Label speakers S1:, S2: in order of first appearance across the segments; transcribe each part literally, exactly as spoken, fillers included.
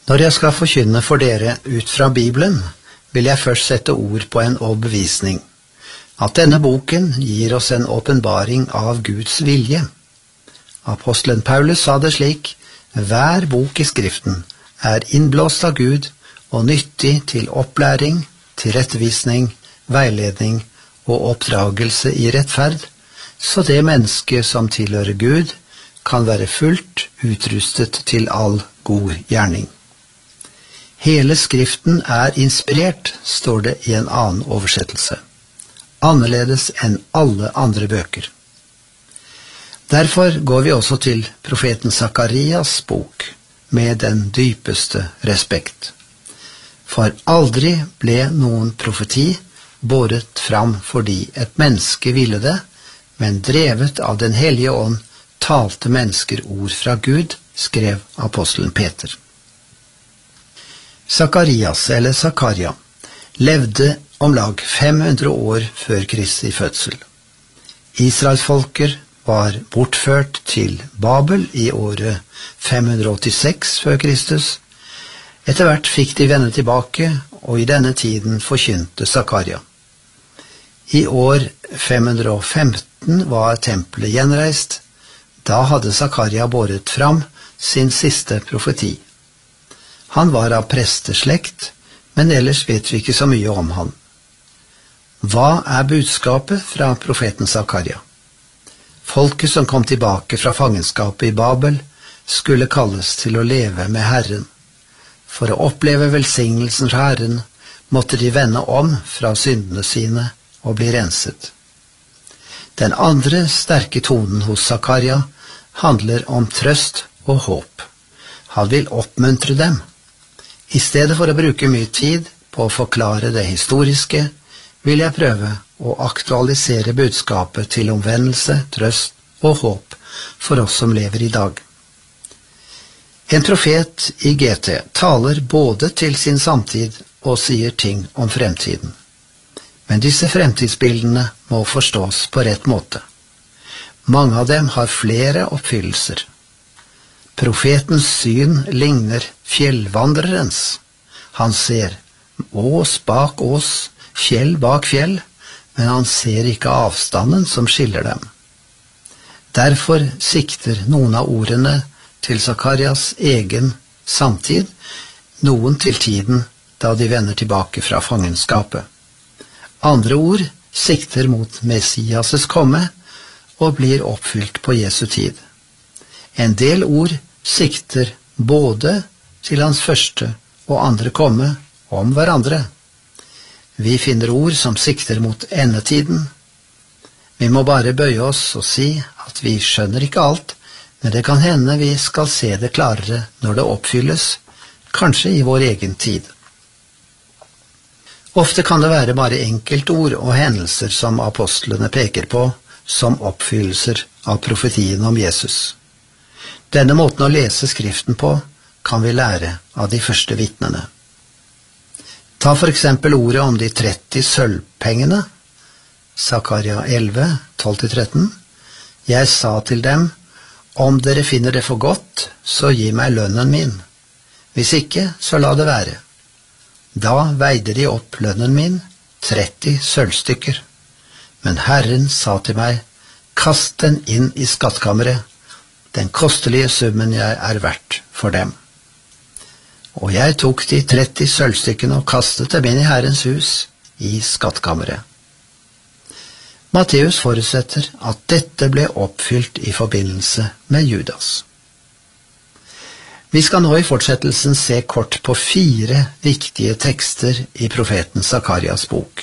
S1: Når jeg skal forkynne for dere ut fra Bibelen, vil jeg først sette ord på en overbevisning, at denne boken gir oss en åpenbaring av Guds vilje. Apostelen Paulus sa det slik: hver bok i Skriften er innblåst av Gud og nyttig til opplæring, tilrettevisning, veiledning og oppdragelse i rettferd, så det menneske som tilhører Gud kan være fullt utrustet til all god gjerning. Hele Skriften er inspirert, står det i en annen oversettelse, annerledes enn alle andre bøker. Derfor går vi også til profeten Sakarias bok med den dypeste respekt. For aldri ble noen profeti båret fram fordi et menneske ville det, men drevet av den hellige ånd talte mennesker ord fra Gud, skrev apostelen Peter. Sakarias, eller Zakaria, levde om lag fem hundre år før Kristi fødsel. Israelsfolker var bortført til Babel i året fem hundre åttiseks før Kristus. Etter hvert fikk de vende tilbake, og i denne tiden forkynte Zakaria. I år fem hundre femten var tempelet gjenreist. Da hadde Zakaria båret fram sin siste profeti. Han var av presteslekt, men ellers vet vi ikke så mye om han. Hva er budskapet fra profeten Zakaria? Folket som kom tilbake fra fangenskapet i Babel skulle kalles til å leve med Herren. For å oppleve velsignelsen fra Herren måtte de vende om fra syndene sine og bli renset. Den andre sterke tonen hos Zakaria handler om trøst og håp. Han vil oppmuntre dem. I stedet for å bruke mye tid på å forklare det historiske, vil jeg prøve å aktualisere budskapet til omvendelse, trøst og håp for oss som lever i dag. En profet i G T taler både til sin samtid og sier ting om fremtiden. Men disse fremtidsbildene må forstås på rett måte. Mange av dem har flere oppfyllelser. Profetens syn ligner fjellvandrerens. Han ser ås bak ås, fjell bak fjell, men han ser ikke avstanden som skiller dem. Derfor sikter noen av ordene til Zakarias egen samtid, noen til tiden da de vender tilbake fra fangenskapet. Andre ord sikter mot Messias' komme og blir oppfylt på Jesu tid. En del ord sikter både til hans første og andre komme om hverandre. Vi finner ord som sikter mot endetiden. Vi må bare bøye oss og si at vi skjønner ikke alt, men det kan hende vi skal se det klarere når det oppfylles, kanskje i vår egen tid. Ofte kan det være bare enkeltord og hendelser som apostlene peker på som oppfyllelser av profetien om Jesus. Denne måten å lese Skriften på kan vi lære av de første vitnene. Ta for eksempel ordet om de tretti sølvpengene, Zakaria elleve, tolv til tretten. Jeg sa til dem, om dere finner det for godt, så gi meg lønnen min. Hvis ikke, så la det være. Da veide de opp lønnen min, tretti sølvstykker. Men Herren sa til meg, kast den inn i skattkammeret, den kostelige summen jeg er verdt for dem. Og jeg tok de tretti sølvstykkene og kastet dem inn i Herrens hus, i skattkammeret. Matteus forutsetter at dette ble oppfylt i forbindelse med Judas. Vi skal nå i fortsettelsen se kort på fire viktige tekster i profeten Zakarias bok.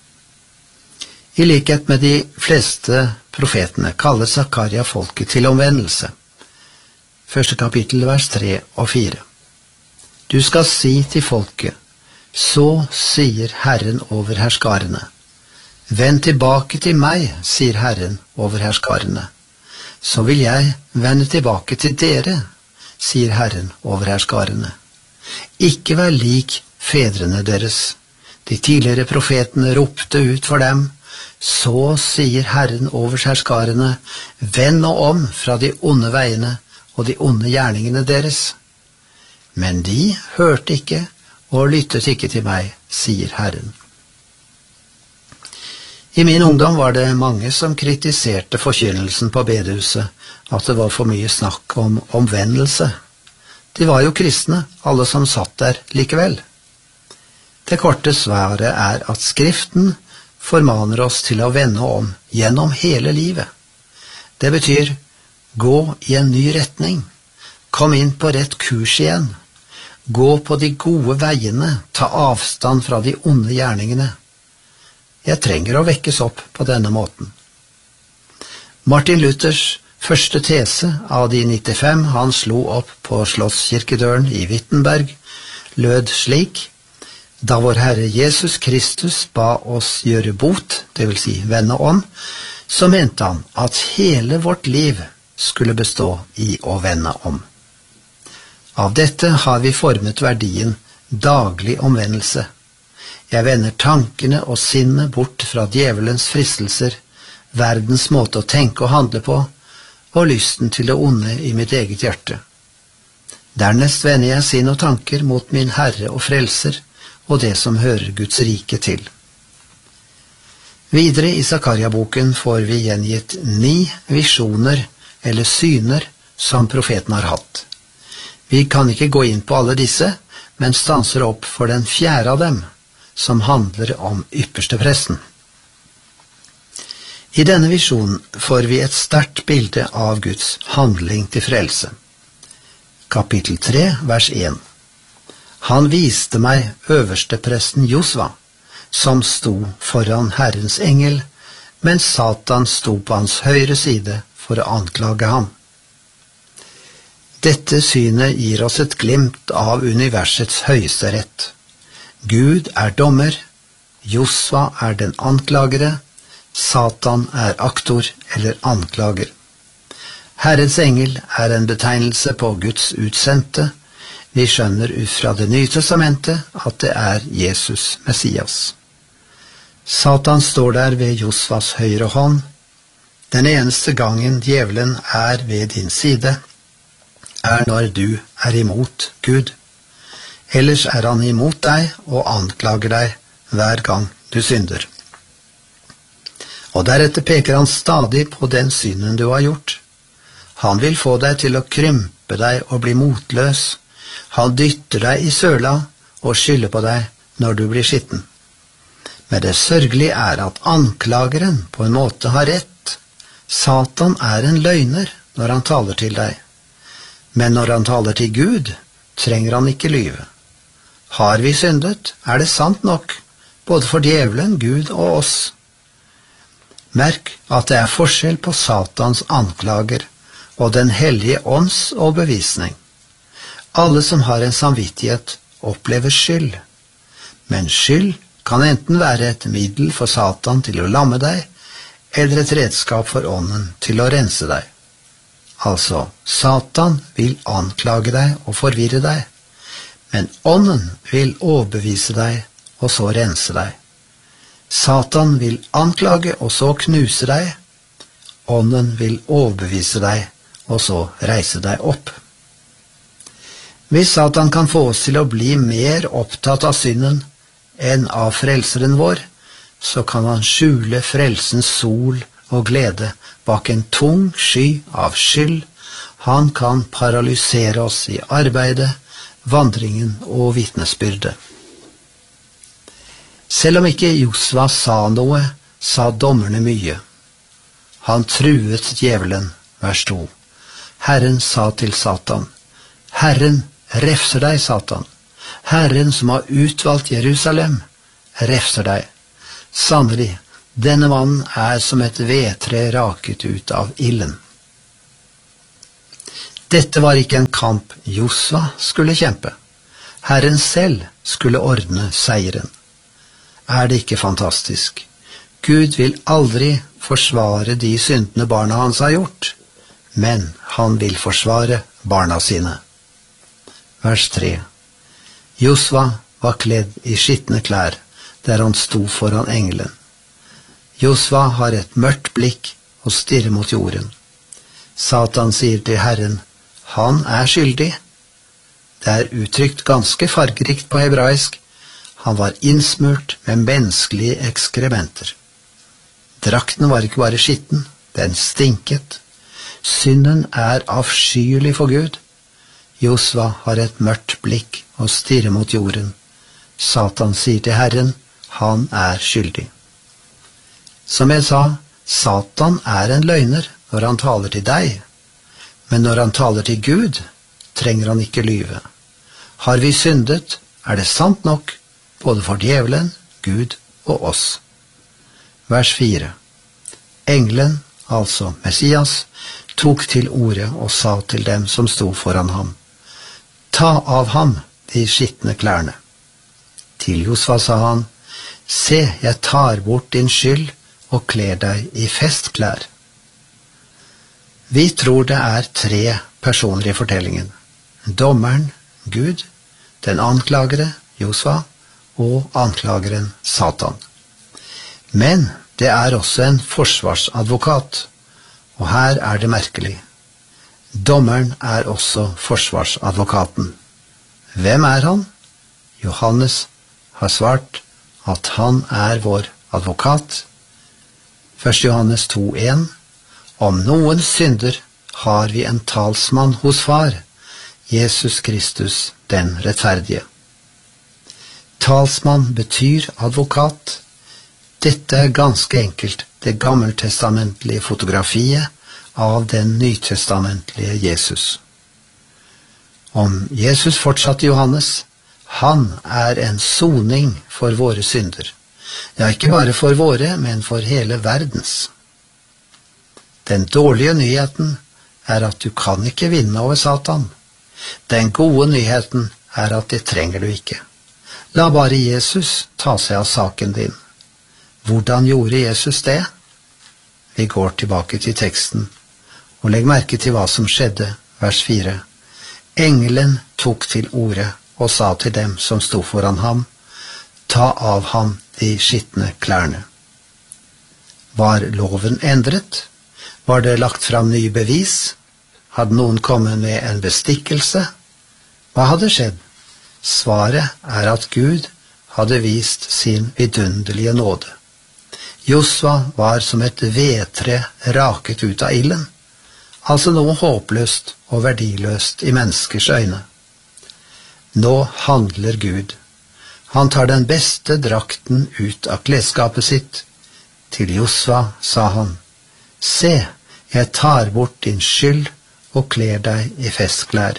S1: I likhet med de fleste profetene kaller Zakaria folket til omvendelse. Første kapittel, vers tre og fire. Du skal si til folket, så sier Herren over herskarene. Vend tilbake til meg, sier Herren over herskarene. Så vil jeg vende tilbake til dere, sier Herren over herskarene. Ikke vær lik fedrene deres. De tidligere profetene ropte ut for dem, så sier Herren over herskarene, vend nå om fra de onde veiene og de onde gjerningene deres. men de hørte ikke og lyttet ikke til meg, sier Herren. I min ungdom var det mange som kritiserte forkynnelsen på bedehuset, at det var for mye snakk om omvendelse. De var jo kristne, alle som satt der likevel. Det korte svaret er at Skriften formaner oss til å vende om gjennom hele livet. Det betyr gå i en ny retning, kom inn på rett kurs igjen, gå på de gode veiene, ta avstand fra de onde gjerningene. Jeg trenger å vekkes opp på denne måten. Martin Luthers første tese av de nittifem han slo opp på Slottskirkedøren i Wittenberg, lød slik: Da vår Herre Jesus Kristus ba oss gjøre bot, det vil si vende om, så mente han at hele vårt liv skulle bestå i å vende om. Av dette har vi formet verdien daglig omvendelse. Jeg vender tankene og sinnet bort fra djevelens fristelser, verdens måte å tenke og handle på, og lysten til det onde i mitt eget hjerte. Dernest vender jeg sinn og tanker mot min Herre og Frelser, og det som hører Guds rike til. Videre i Zakaria-boken får vi gjengitt ni visjoner eller syner som profeten har hatt. Vi kan ikke gå inn på alle disse, men stanser opp for den fjerde av dem, som handler om ypperstepresten. I denne visjonen får vi et sterkt bilde av Guds handling til frelse. Kapittel tre, vers én. Han viste meg øverstepresten Josva, som sto foran Herrens engel, mens Satan sto på hans høyre side for å anklage ham. Dette synet gir oss et glimt av universets høyeste rett. Gud er dommer, Josva er den anklagere, Satan er aktor eller anklager. Herrens engel er en betegnelse på Guds utsendte. Vi skjønner ut fra Det nye testamentet at det er Jesus Messias. Satan står der ved Josvas høyre hånd. Den eneste gangen djevelen er ved din side, er når du er imot Gud. Ellers er han imot deg og anklager deg hver gang du synder. Og deretter peker han stadig på den synden du har gjort. Han vil få deg til å krympe deg og bli motløs. Han dytter deg i søla og skylder på deg når du blir skitten. Men det sørgelige er at anklageren på en måte har rett. Satan er en løgner når han taler til deg. Men når han taler til Gud, trenger han ikke lyve. Har vi syndet, er det sant nok, både for djevelen, Gud og oss. Merk at det er forskjell på Satans anklager og den hellige ånds overbevisning. Alle som har en samvittighet opplever skyld, men skyld kan enten være et middel for Satan til å lamme deg, eller et redskap for ånden til å rense deg. Altså, Satan vil anklage deg og forvirre deg, men ånden vil overbevise deg og så rense deg. Satan vil anklage og så knuse deg, ånden vil overbevise deg og så reise deg opp. Hvis Satan kan få oss til å bli mer opptatt av synden enn av frelseren vår, så kan han skjule frelsens sol og glede bak en tung sky av skyld. Han kan paralysere oss i arbeidet, vandringen og vitnesbyrdet. Selv om ikke Josva sa noe, sa dommerne mye. Han truet djevelen, vers to. Herren sa til Satan, Herren refser deg, Satan. Herren som har utvalgt Jerusalem, refser deg. Sannelig, denne mannen er som et vedtre raket ut av ilden. Dette var ikke en kamp Josva skulle kjempe. Herren selv skulle ordne seieren. Er det ikke fantastisk? Gud vil aldri forsvare de syndene barna hans har gjort, men han vil forsvare barna sine. Vers tre. Josva var kledd i skitne klær, der han sto foran engelen. Josva har et mørkt blikk og stirrer mot jorden. Satan sier til Herren, han er skyldig. Det er uttrykt ganske fargerikt på hebraisk. Han var innsmurt med menneskelige ekskrementer. Drakten var ikke bare skitten, den stinket. Synden er avskyelig for Gud. Josva har et mørkt blikk og stirrer mot jorden. Satan sier til Herren, han er skyldig. Som jeg sa, Satan er en løgner når han taler til deg, men når han taler til Gud, trenger han ikke lyve. Har vi syndet, er det sant nok, både for djevelen, Gud og oss. Vers fire. Engelen, altså Messias, tok til orde og sa til dem som sto foran ham, ta av ham de skittne klærne. Til Josva sa han, se, jeg tar bort din skyld og kler deg i festklær. Vi tror det er tre personer i fortellingen. Dommeren, Gud, den anklagere, Josva, og anklageren, Satan. Men det er også en forsvarsadvokat, og her er det merkelig. Dommeren er også forsvarsadvokaten. Hvem er han? Johannes har svart at han er vår advokat. første Johannes to en. Om noen synder har vi en talsmann hos far, Jesus Kristus, den rettferdige. Talsmann betyr advokat. Dette er ganske enkelt det gammeltestamentlige fotografiet av den nytestamentlige Jesus. Om Jesus fortsatte Johannes, han er en soning for våre synder. Ja, ikke bare for våre, men for hele verdens. Den dårlige nyheten er at du kan ikke vinne over Satan. Den gode nyheten er at det trenger du ikke. La bare Jesus ta seg av saken din. Hvordan gjorde Jesus det? Vi går tilbake til teksten, og legg merke til hva som skjedde, vers fire. Engelen tok til orde og sa til dem som sto foran ham, ta av ham de skittne klærne. Var loven endret? Var det lagt fram nye bevis? Hadde noen kommet med en bestikkelse? Hva hadde skjedd? Svaret er at Gud hadde vist sin vidunderlige nåde. Josva var som et vedtre raket ut av ilden, altså noe håpløst og verdiløst i menneskers øyne. Nå handler Gud. Han tar den beste drakten ut av klesskapet sitt. Til Josva sa han, se, jeg tar bort din skyld og kler deg i festklær.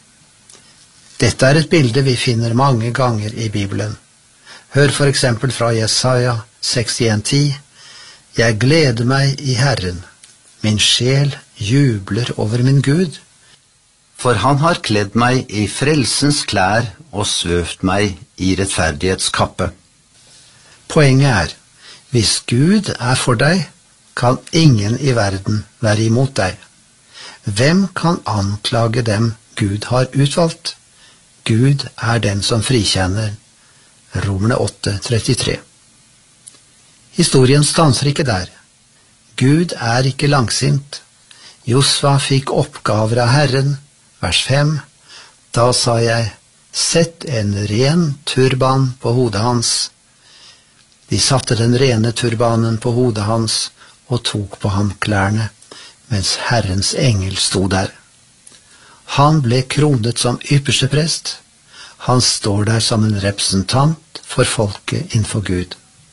S1: Dette er et bilde vi finner mange ganger i Bibelen. Hør for eksempel fra Jesaja sekstien ti. Jeg gleder meg i Herren, min sjel jubler over min Gud, for han har kledd meg i frelsens klær og svøvt meg i rettferdighetskappe. Poenget er, hvis Gud er for deg, kan ingen i verden være imot deg. Hvem kan anklage dem Gud har utvalgt? Gud er den som frikjenner. Romerne åtte trettitre. Historien stanser ikke der. Gud er ikke langsint. Josva fikk oppgaver av Herren. Vers fem. Da sa jeg, sett en ren turban på hodet hans. De satte den rene turbanen på hodet hans og tok på ham klærne, mens Herrens engel sto der. Han ble kronet som ypperste prest. Han står der som en representant for folket innenfor Gud.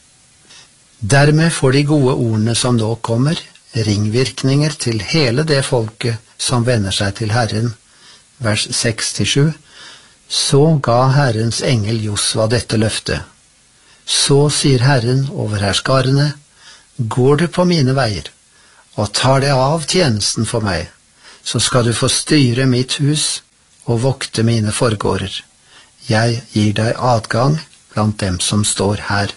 S1: Dermed får de gode ordene som nå kommer, ringvirkninger til hele det folket som vender seg til Herren. Vers seks til sju. Så ga Herrens engel Josva dette løftet. Så sier Herren over herskarene, går du på mine veier, og tar deg av tjenesten for meg, så skal du få styre mitt hus og vokte mine forgårder. Jeg gir deg adgang blant dem som står her.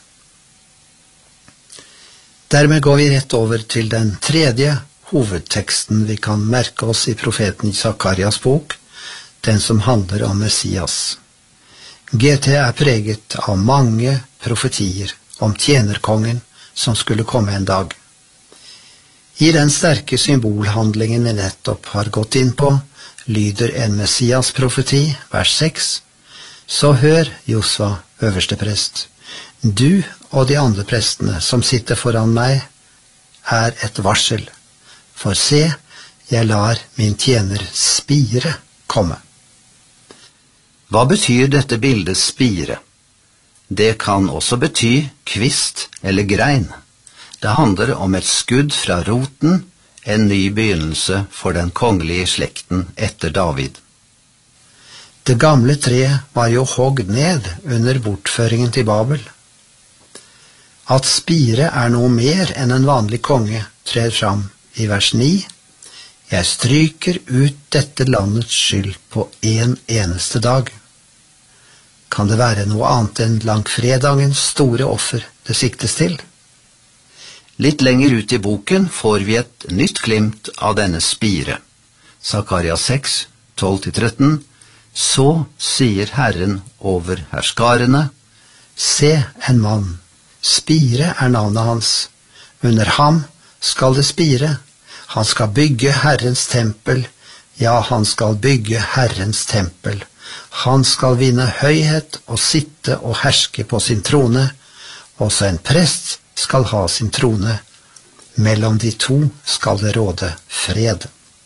S1: Dermed går vi rett over til den tredje hovedteksten vi kan merke oss i profeten Zakarias bok, den som handler om Messias. G T er preget av mange profetier om tjenerkongen som skulle komme en dag. I den sterke symbolhandlingen vi nettopp har gått inn på, lyder en Messias-profeti, vers seks, så hør, Josva, øverste prest, du og de andre prestene som sitter foran meg, er et varsel, for se, jeg lar min tjener spire komme.
S2: Hva betyr dette bildet spire? Det kan også bety kvist eller grein. Det handler om et skudd fra roten, en ny begynnelse for den kongelige slekten etter David.
S1: Det gamle treet var jo hogd ned under bortføringen til Babel. At spire er noe mer enn en vanlig konge trer fram i vers ni. Jeg stryker ut dette landets skyld på en eneste dag. Kan det være noe annet enn langfredagens store offer det siktes til?
S2: Litt lenger ut i boken får vi et nytt glimt av denne spire. Sakaria seks, tolv til tretten. Så sier Herren over herskarene,
S1: se en mann, spire er navnet hans. Under ham skal det spire. Han skal bygge Herrens tempel, ja, han skal bygge Herrens tempel. Han skal vinne høyhet og sitte og herske på sin trone. Også en prest skal ha sin trone. Mellom de to skal det råde fred.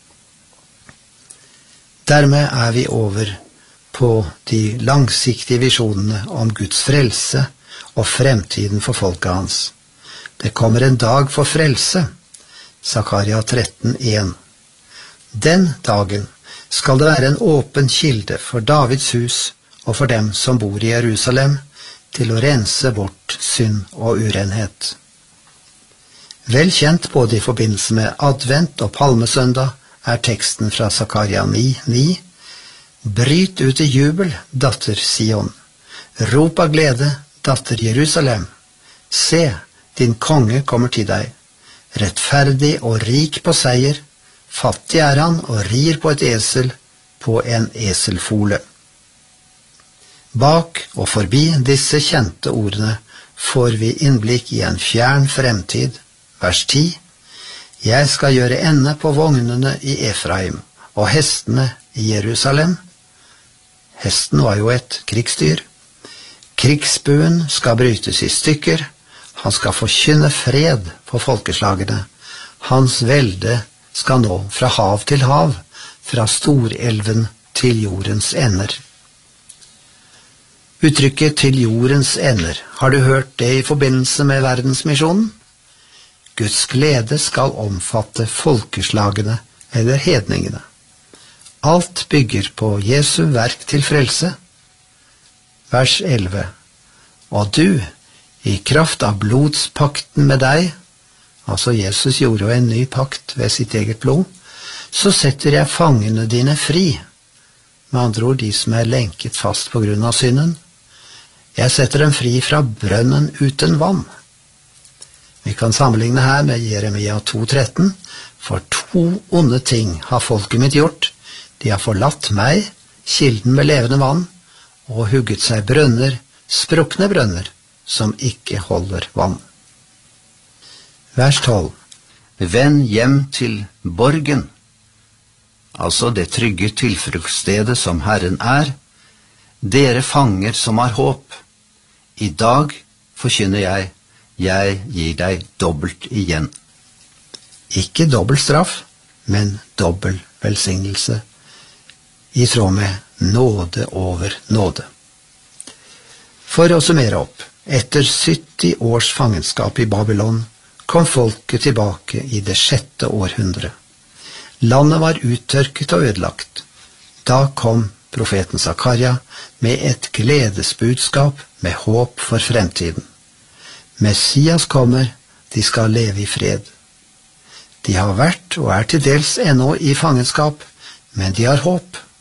S1: Dermed er vi over på de langsiktige visjonene om Guds frelse og fremtiden for folket hans. Det kommer en dag for frelse. Sakaria tretten, en. Den dagen skal det være en åpen kilde for Davids hus og for dem som bor i Jerusalem, til å rense bort synd og urenhet. Vel kjent både i forbindelse med advent og palmesøndag er teksten fra Sakaria ni, ni. Bryt ut i jubel, datter Sion. Rop av glede, datter Jerusalem. Se, din konge kommer til deg. Rettferdig og rik på seier. Fattig er han og rir på et esel, på en eselfole. Bak og forbi disse kjente ordene får vi innblikk i en fjern fremtid. Vers ti. Jeg skal gjøre ende på vognene i Efraim og hestene i Jerusalem. Hesten var jo et krigsdyr. Krigsbuen skal brytes i stykker. Han skal forkynne fred for folkeslagene. Hans velde skal nå fra hav til hav, fra storelven til jordens ender. Uttrykket til jordens ender, har du hørt det i forbindelse med verdensmisjonen? Guds glede skal omfatte folkeslagene eller hedningene. Alt bygger på Jesu verk til frelse. Vers elleve. Og du, i kraft av blodspakten med deg, altså Jesus gjorde jo en ny pakt ved sitt eget blod, så setter jeg fangene dine fri, med andre ord de som er lenket fast på grunn av synden. Jeg setter dem fri fra brønnen uten vann. Vi kan sammenligne her med Jeremia to, tretten. For to onde ting har folket mitt gjort. De har forlatt meg, kilden med levende vann, og hugget seg brønner, sprukne brønner, som ikke holder vann. Vers tolv.
S2: Vend hjem til borgen, altså det trygge tilfluktsstedet som Herren er, dere fanger som har håp. I dag forkynner jeg, jeg gir deg dobbelt igjen.
S1: Ikke dobbelt straff, men dobbel velsignelse, i tråd med nåde over nåde. For å summere opp, etter sytti års fangenskap i Babylon, kom folket tilbake i det sjette århundre. Landet var uttørket og ødelagt. Da kom profeten Sakaria med et gledesbudskap med håp for fremtiden. Messias kommer, de skal leve i fred. De har vært og er til dels ennå i fangenskap, men de har håp.